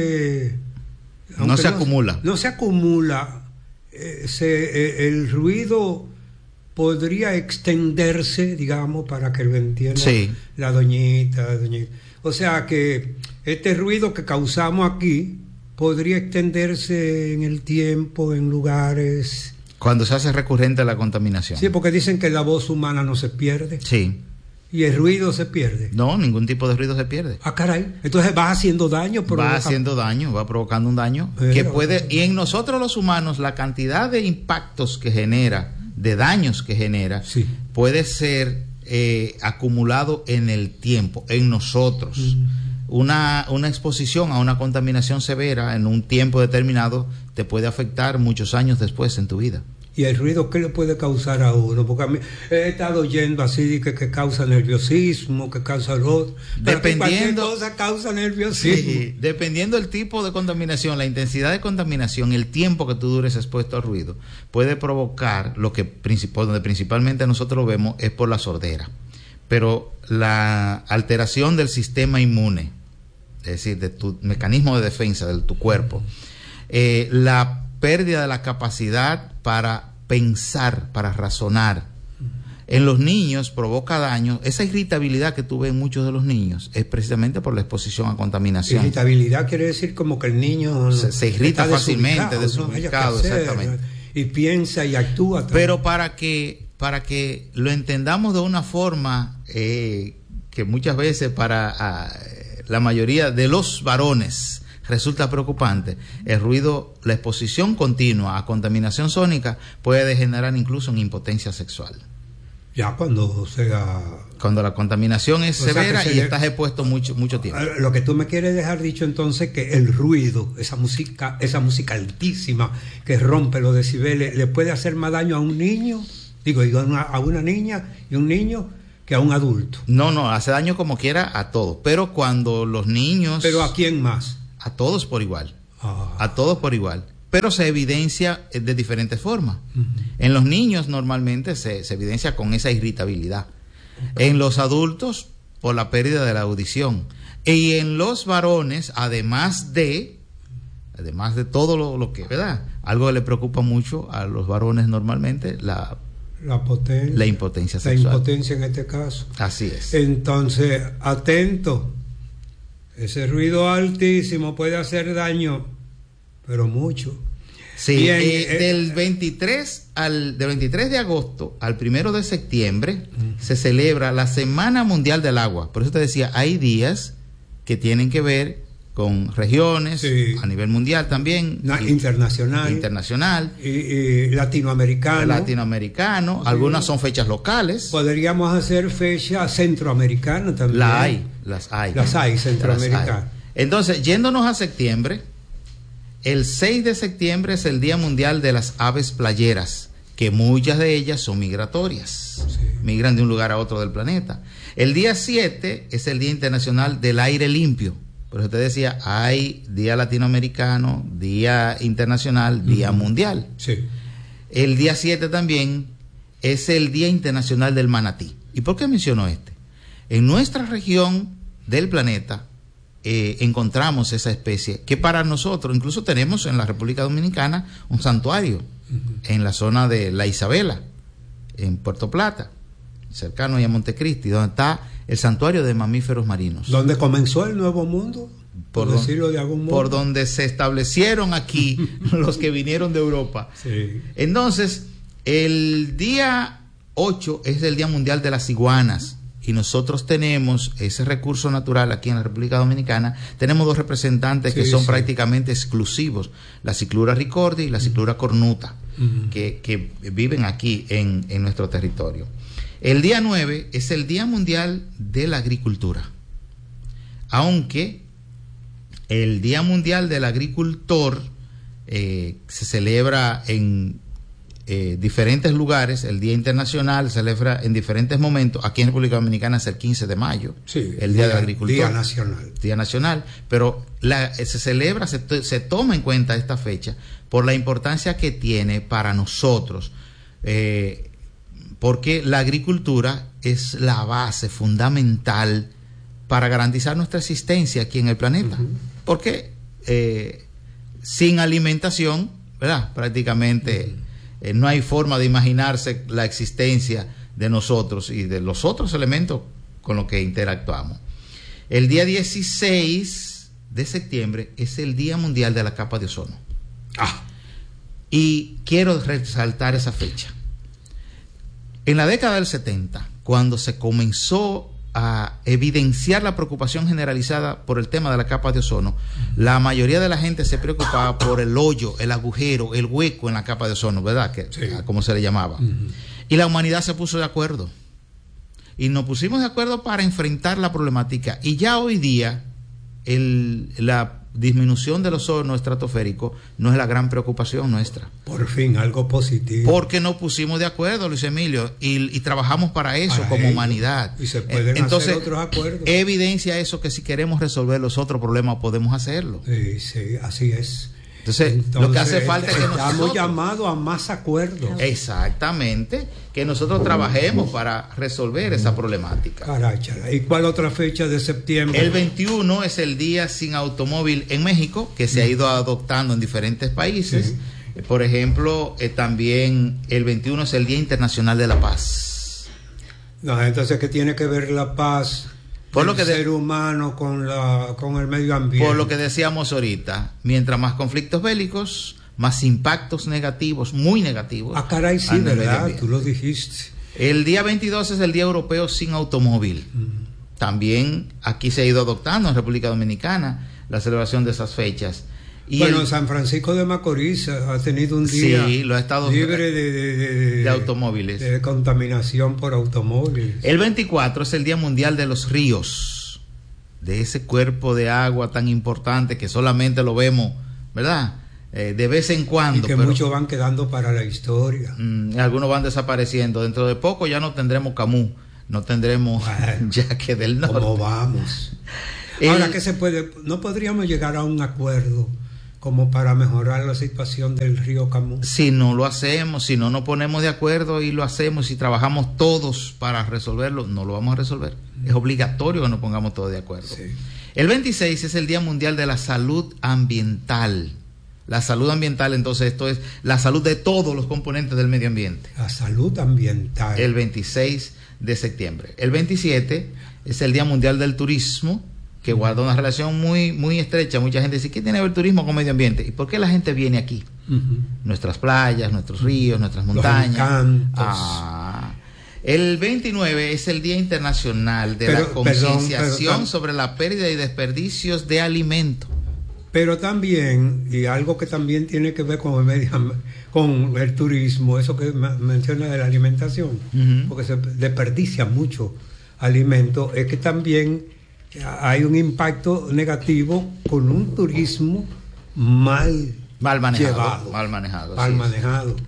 se aunque no se no, acumula no se acumula eh, se, eh, el ruido podría extenderse, digamos, para que lo entienda sí. la doñita, doñita. O sea que este ruido que causamos aquí podría extenderse en el tiempo, en lugares. Cuando se hace recurrente la contaminación. Sí, porque dicen que la voz humana no se pierde. Sí. Y el ruido se pierde. No, ningún tipo de ruido se pierde. Ah, caray. Entonces va haciendo daño. Provoca... Va haciendo daño, va provocando un daño Pero... que puede... Y en nosotros los humanos, la cantidad de impactos que genera, de daños que genera, sí. puede ser eh, acumulado en el tiempo, en nosotros. Mm. Una, una exposición a una contaminación severa en un tiempo determinado te puede afectar muchos años después en tu vida. ¿Y el ruido qué le puede causar a uno? Porque a mí he estado oyendo así que, que causa nerviosismo, que causa lo otro. Dependiendo, cualquier cosa causa nerviosismo. Sí, dependiendo del tipo de contaminación, la intensidad de contaminación, el tiempo que tú dures expuesto al ruido, puede provocar lo que principal, donde principalmente nosotros lo vemos es por la sordera. Pero la alteración del sistema inmune, es decir, de tu mecanismo de defensa de tu cuerpo, eh, la pérdida de la capacidad para pensar, para razonar, en los niños provoca daño. Esa irritabilidad que tú ves en muchos de los niños es precisamente por la exposición a contaminación. Irritabilidad quiere decir como que el niño se, se irrita fácilmente, desubicado, ¿no? exactamente. Y piensa y actúa también. Pero para que para que lo entendamos de una forma eh, que muchas veces para a, la mayoría de los varones resulta preocupante, el ruido, la exposición continua a contaminación sónica puede degenerar incluso en impotencia sexual. Ya cuando sea... Cuando la contaminación es o severa sea y se estás expuesto mucho mucho tiempo. Lo que tú me quieres dejar dicho entonces que el ruido, esa música, esa música altísima que rompe los decibeles, ¿le puede hacer más daño a un niño? Digo, digo a, una, a una niña y un niño que a un adulto. No, no, hace daño como quiera a todos. Pero cuando los niños... ¿Pero a quién más? A todos por igual. Ah. A todos por igual. Pero se evidencia de diferentes formas. Uh-huh. En los niños normalmente se, se evidencia con esa irritabilidad. Okay. En los adultos, por la pérdida de la audición. Y en los varones, además de, además de todo lo, lo que, ¿verdad? Algo que le preocupa mucho a los varones normalmente, la, la, potencia, la impotencia sexual. La impotencia en este caso. Así es. Entonces, atento. Ese ruido altísimo puede hacer daño, pero mucho. Sí, Bien, eh, eh, del veintitrés al del veintitrés de agosto al primero de septiembre uh-huh. se celebra la Semana Mundial del Agua. Por eso te decía, hay días que tienen que ver con regiones, sí. a nivel mundial también, Na, y, internacional, internacional, y, y latinoamericano, latinoamericano. Sí. Algunas son fechas locales. Podríamos hacer fecha centroamericana también. La hay, las hay, las hay centroamericanas. Entonces, yéndonos a septiembre. El seis de septiembre es el Día Mundial de las Aves Playeras, que muchas de ellas son migratorias, sí. migran de un lugar a otro del planeta. El día siete es el Día Internacional del Aire Limpio. Por eso te decía, hay Día Latinoamericano, Día Internacional, Día uh-huh. Mundial. Sí. El día siete también es el Día Internacional del Manatí. ¿Y por qué menciono este? En nuestra región del planeta, Eh, encontramos esa especie que para nosotros, incluso tenemos en la República Dominicana un santuario uh-huh. en la zona de La Isabela, en Puerto Plata, cercano a Montecristi, donde está el santuario de mamíferos marinos. ¿Donde comenzó el Nuevo Mundo? Por, por decirlo de algún modo. Por donde se establecieron aquí los que vinieron de Europa. Sí. Entonces, el día ocho es el Día Mundial de las Iguanas. Y nosotros tenemos ese recurso natural aquí en la República Dominicana. Tenemos dos representantes sí, que son sí. prácticamente exclusivos, la Ciclura ricordi y la Ciclura cornuta, uh-huh. que, que viven aquí en, en nuestro territorio. El día nueve es el Día Mundial de la Agricultura, aunque el Día Mundial del Agricultor eh, se celebra en Eh, diferentes lugares. El Día Internacional se celebra en diferentes momentos. Aquí en República Dominicana es el quince de mayo, sí, el Día, día del Agricultor, Día Nacional, Día Nacional, pero la, se celebra, se, se toma en cuenta esta fecha por la importancia que tiene para nosotros, eh, porque la agricultura es la base fundamental para garantizar nuestra existencia aquí en el planeta, uh-huh. porque eh, sin alimentación, ¿verdad? Prácticamente uh-huh. Eh, no hay forma de imaginarse la existencia de nosotros y de los otros elementos con los que interactuamos. El día dieciséis de septiembre es el Día Mundial de la Capa de Ozono. Ah. Y quiero resaltar esa fecha. En la década del setenta, cuando se comenzó a evidenciar la preocupación generalizada por el tema de la capa de ozono, la mayoría de la gente se preocupaba por el hoyo, el agujero, el hueco en la capa de ozono, ¿verdad? Que, sí. Como se le llamaba. Uh-huh. Y la humanidad se puso de acuerdo. Y nos pusimos de acuerdo para enfrentar la problemática. Y ya hoy día, el, la disminución del ozono estratosférico no es la gran preocupación nuestra. Por fin, algo positivo. Porque nos pusimos de acuerdo, Luis Emilio, y, y trabajamos para eso para como ello. Humanidad. Y se pueden Entonces, hacer otros acuerdos. Evidencia eso que si queremos resolver los otros problemas podemos hacerlo. Sí, sí, así es. Entonces, Entonces, lo que hace falta es que nosotros... Estamos llamados a más acuerdos. Exactamente, que nosotros trabajemos para resolver esa problemática. Caráchala. ¿Y cuál otra fecha de septiembre? El veintiuno es el Día Sin Automóvil en México, que se ha ido adoptando en diferentes países. Sí. Por ejemplo, eh, también el veintiuno es el Día Internacional de la Paz. No, entonces, ¿qué tiene que ver la paz? Por lo que el de, ser humano con la con el medio ambiente. Por lo que decíamos ahorita, mientras más conflictos bélicos, más impactos negativos, muy negativos. Ah, caray, sí, verdad, tú lo dijiste. El día veintidós es el Día Europeo Sin Automóvil. Mm. También aquí se ha ido adoptando en República Dominicana la celebración de esas fechas. Y bueno, el, San Francisco de Macorís ha tenido un día sí, lo ha estado libre de, de, de, de, de automóviles. De contaminación por automóviles. El veinticuatro es el Día Mundial de los Ríos, de ese cuerpo de agua tan importante que solamente lo vemos, ¿verdad? Eh, de vez en cuando. Y que pero, muchos van quedando para la historia. Mmm, algunos van desapareciendo. Dentro de poco ya no tendremos Camus, no tendremos bueno, Yaque del Norte. ¿Cómo vamos? El, Ahora, ¿qué se puede? ¿No podríamos llegar a un acuerdo como para mejorar la situación del río Camus? Si no lo hacemos, si no nos ponemos de acuerdo y lo hacemos, si trabajamos todos para resolverlo, no lo vamos a resolver. Mm. Es obligatorio que nos pongamos todos de acuerdo. Sí. El veintiséis es el Día Mundial de la Salud Ambiental. La salud ambiental, entonces, esto es la salud de todos los componentes del medio ambiente. La salud ambiental. El veintiséis de septiembre. El veintisiete es el Día Mundial del Turismo, que guarda una relación muy muy estrecha. Mucha gente dice, ¿qué tiene que ver el turismo con medio ambiente? ¿Y por qué la gente viene aquí? Uh-huh. Nuestras playas, nuestros ríos, nuestras montañas. Los encantos. Ah. El veintinueve es el Día Internacional de Pero, la Concienciación sobre la pérdida y desperdicios de alimentos. Pero también, y algo que también tiene que ver con el, medio, con el turismo, eso que menciona de la alimentación, uh-huh. porque se desperdicia mucho alimento, es que también hay un impacto negativo con un turismo mal, mal manejado, llevado, mal manejado. Mal manejado.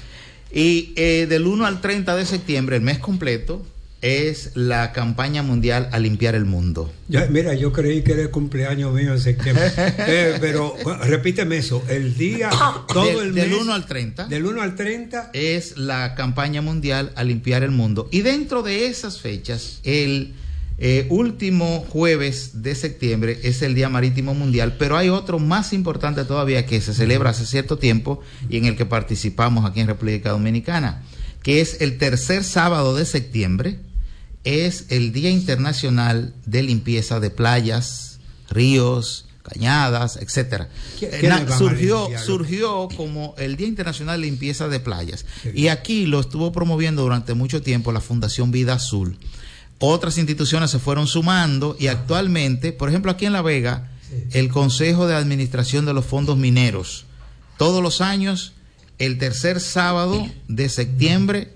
Y eh, del uno al treinta de septiembre, el mes completo, es la campaña mundial a limpiar el mundo. Ya, mira, yo creí que era el cumpleaños mío en septiembre. eh, pero repíteme eso, el día, todo del, el del mes. uno al treinta. Del uno al treinta. Es la campaña mundial a limpiar el mundo. Y dentro de esas fechas, el eh, último jueves de septiembre es el Día Marítimo Mundial, pero hay otro más importante todavía que se celebra hace cierto tiempo y en el que participamos aquí en República Dominicana, que es el tercer sábado de septiembre. Es el Día Internacional de Limpieza de Playas, ríos, cañadas, etcétera. Surgió, surgió como el Día Internacional de Limpieza de Playas. Sí. Y aquí lo estuvo promoviendo durante mucho tiempo la Fundación Vida Azul. Otras instituciones se fueron sumando y actualmente, por ejemplo, aquí en La Vega, sí. el Consejo de Administración de los Fondos Mineros, todos los años, el tercer sábado de septiembre,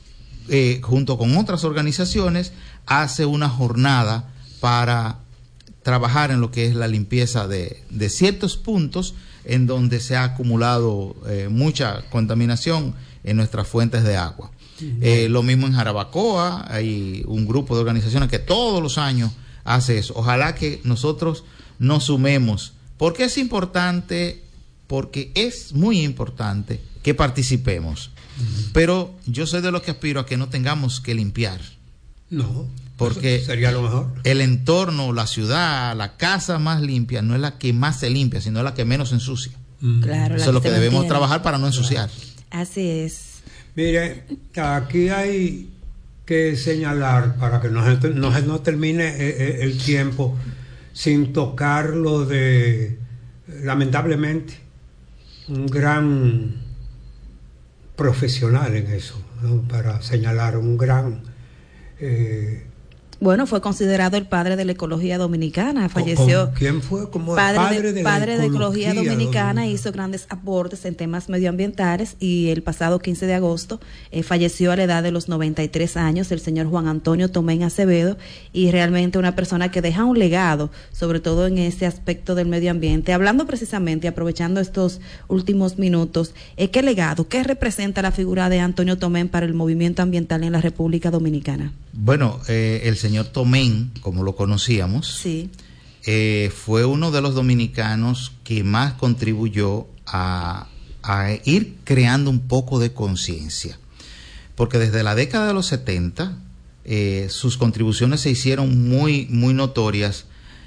Eh, junto con otras organizaciones, hace una jornada para trabajar en lo que es la limpieza de, de ciertos puntos en donde se ha acumulado eh, mucha contaminación en nuestras fuentes de agua. Uh-huh. Eh, lo mismo en Jarabacoa, hay un grupo de organizaciones que todos los años hace eso. Ojalá que nosotros nos sumemos, porque es importante, porque es muy importante que participemos. Pero yo soy de los que aspiro a que no tengamos que limpiar. No, porque sería lo mejor. El entorno, la ciudad, la casa más limpia no es la que más se limpia, sino la que menos ensucia. Mm. Claro, eso es lo que debemos trabajar para no ensuciar. Claro. Así es. Mire, aquí hay que señalar, para que no, no, no termine el tiempo sin tocar lo de, lamentablemente, un gran profesional en eso, ¿no? Para señalar un gran eh, bueno, fue considerado el padre de la ecología dominicana, falleció. ¿Quién fue? Como padre, padre de, de, padre la de ecología dominicana, dominicana, hizo grandes aportes en temas medioambientales y el pasado quince de agosto eh, falleció a la edad de los noventa y tres años el señor Juan Antonio Tomén Acevedo, y realmente una persona que deja un legado, sobre todo en ese aspecto del medio ambiente. Hablando precisamente, aprovechando estos últimos minutos, eh, ¿qué legado, qué representa la figura de Antonio Tomén para el movimiento ambiental en la República Dominicana? Bueno, eh, el señor Tomén, como lo conocíamos, sí. eh, fue uno de los dominicanos que más contribuyó a, a ir creando un poco de conciencia, porque desde la década de los setenta eh, sus contribuciones se hicieron muy, muy notorias,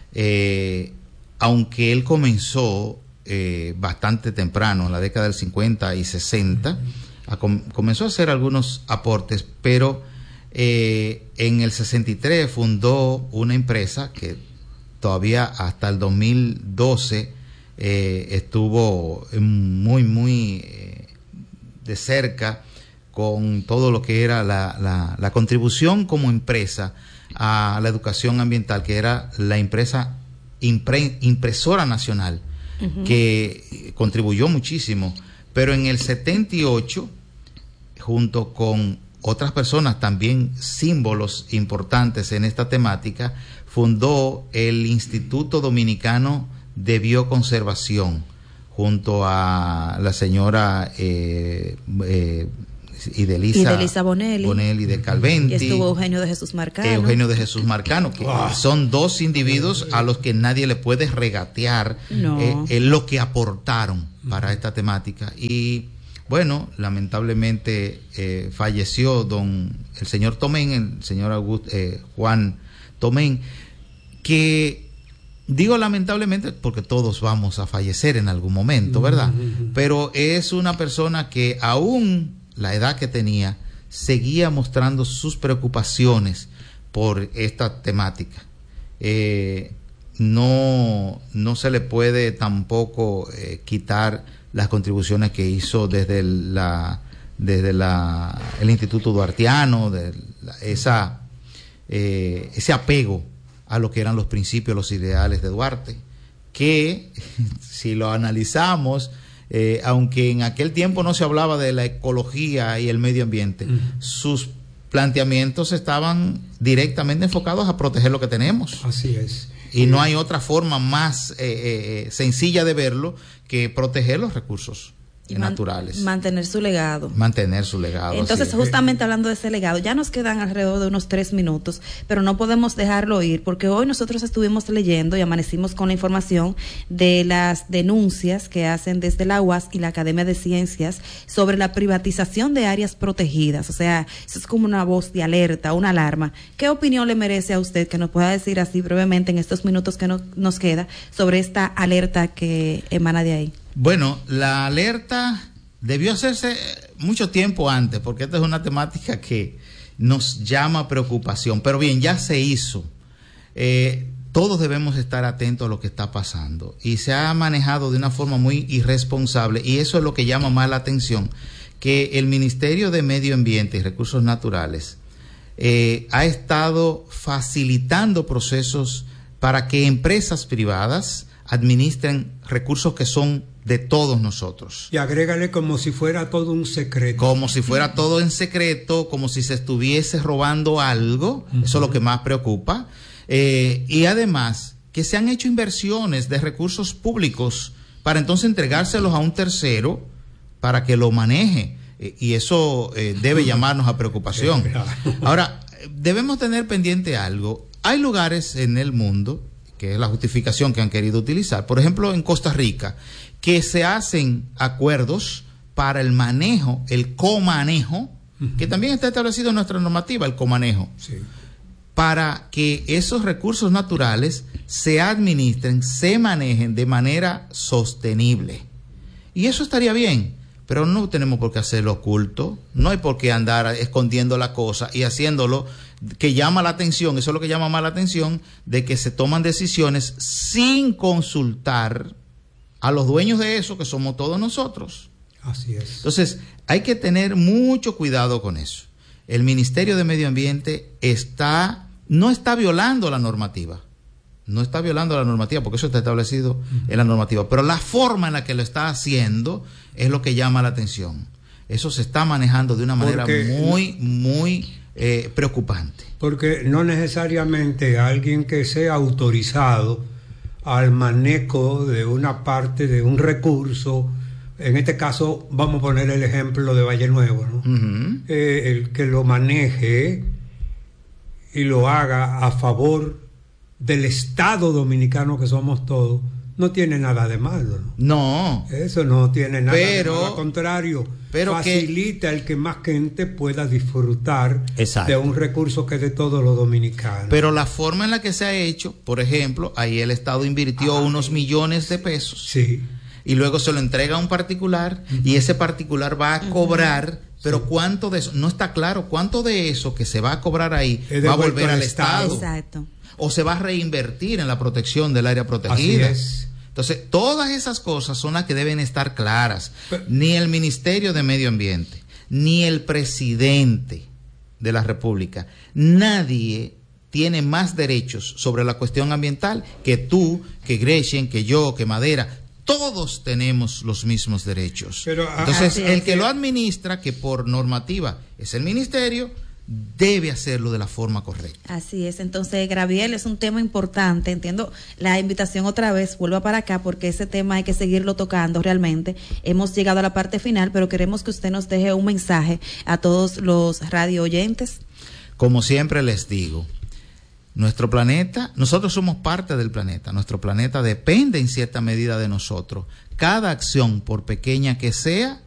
eh, aunque él comenzó eh, bastante temprano, en la década del cincuenta y sesenta, a com- comenzó a hacer algunos aportes, pero Eh, en el sesenta y tres fundó una empresa que todavía hasta el dos mil doce eh, estuvo muy muy eh, de cerca con todo lo que era la, la, la contribución como empresa a la educación ambiental, que era la empresa impre, Impresora Nacional, uh-huh. que contribuyó muchísimo, pero en el setenta y ocho, junto con otras personas, también símbolos importantes en esta temática, fundó el Instituto Dominicano de Bioconservación, junto a la señora eh, eh, Idelisa, Idelisa Bonelli, Bonelli de Calventi. Y estuvo Eugenio de Jesús Marcano. Eugenio de Jesús Marcano, que wow. son dos individuos a los que nadie le puede regatear no. eh, eh, lo que aportaron para esta temática. Y bueno, lamentablemente eh, falleció don el señor Tomén, el señor August, eh, Juan Tomén, que digo lamentablemente porque todos vamos a fallecer en algún momento, ¿verdad? Uh-huh. Pero es una persona que aún la edad que tenía seguía mostrando sus preocupaciones por esta temática. Eh, no, no se le puede tampoco eh, quitar las contribuciones que hizo desde la desde la el Instituto Duartiano, de la, esa eh, ese apego a lo que eran los principios, los ideales de Duarte, que si lo analizamos, eh, aunque en aquel tiempo no se hablaba de la ecología y el medio ambiente, uh-huh. sus planteamientos estaban directamente enfocados a proteger lo que tenemos. Así es. Y no hay otra forma más eh, eh, sencilla de verlo que proteger los recursos y naturales. Man, mantener su legado. Mantener su legado. Entonces, así. justamente hablando de ese legado, ya nos quedan alrededor de unos tres minutos, pero no podemos dejarlo ir, porque hoy nosotros estuvimos leyendo y amanecimos con la información de las denuncias que hacen desde la U A S y la Academia de Ciencias sobre la privatización de áreas protegidas. O sea, eso es como una voz de alerta, una alarma. ¿Qué opinión le merece a usted que nos pueda decir así brevemente en estos minutos que no, nos queda sobre esta alerta que emana de ahí? Bueno, la alerta debió hacerse mucho tiempo antes, porque esta es una temática que nos llama preocupación. Pero bien, ya se hizo. Eh, todos debemos estar atentos a lo que está pasando. Y se ha manejado de una forma muy irresponsable. Y eso es lo que llama más la atención, que el Ministerio de Medio Ambiente y Recursos Naturales eh, ha estado facilitando procesos para que empresas privadas administren recursos que son de todos nosotros. Y agrégale como si fuera todo un secreto. Como si fuera todo en secreto, como si se estuviese robando algo. Uh-huh. Eso es lo que más preocupa. Eh, y además, que se han hecho inversiones de recursos públicos para entonces entregárselos a un tercero para que lo maneje. Eh, y eso eh, debe llamarnos a preocupación. Ahora, debemos tener pendiente algo. Hay lugares en el mundo, que es la justificación que han querido utilizar, por ejemplo en Costa Rica, que se hacen acuerdos para el manejo, el comanejo, uh-huh. que también está establecido en nuestra normativa, el comanejo, sí. para que esos recursos naturales se administren, se manejen de manera sostenible. Y eso estaría bien, pero no tenemos por qué hacerlo oculto, no hay por qué andar escondiendo la cosa y haciéndolo que llama la atención, eso es lo que llama más la atención, de que se toman decisiones sin consultar a los dueños de eso, que somos todos nosotros. Así es. Entonces, hay que tener mucho cuidado con eso. El Ministerio de Medio Ambiente está, no está violando la normativa, no está violando la normativa, porque eso está establecido uh-huh. en la normativa, pero la forma en la que lo está haciendo es lo que llama la atención. Eso se está manejando de una manera porque, muy, muy eh, preocupante. Porque no necesariamente alguien que sea autorizado al manejo de una parte de un recurso, en este caso vamos a poner el ejemplo de Valle Nuevo, ¿no? Uh-huh. Eh, el que lo maneje y lo haga a favor del Estado dominicano que somos todos, no tiene nada de malo, ¿no? No. Eso no tiene nada pero, de malo, al contrario, pero facilita que, el que más gente pueda disfrutar exacto. de un recurso que es de todos los dominicanos. Pero la forma en la que se ha hecho, por ejemplo, ahí el Estado invirtió Ay. unos millones de pesos. Sí. Y luego se lo entrega a un particular uh-huh. y ese particular va a cobrar, uh-huh. pero sí. ¿cuánto de eso? No está claro cuánto de eso que se va a cobrar ahí va a volver al Estado. Exacto. O se va a reinvertir en la protección del área protegida. Así es. Entonces, todas esas cosas son las que deben estar claras. Pero, ni el Ministerio de Medio Ambiente, ni el presidente de la República, nadie tiene más derechos sobre la cuestión ambiental que tú, que Gretchen, que yo, que Madera. todos tenemos los mismos derechos. Pero, Entonces, así, el así, que lo administra, que por normativa es el ministerio, debe hacerlo de la forma correcta. Así es, entonces Graviel es un tema importante, entiendo la invitación otra vez, vuelva para acá porque ese tema hay que seguirlo tocando realmente. Hemos llegado a la parte final, pero queremos que usted nos deje un mensaje a todos los radio oyentes. Como siempre les digo, nuestro planeta, nosotros somos parte del planeta, nuestro planeta depende en cierta medida de nosotros. Cada acción, por pequeña que sea,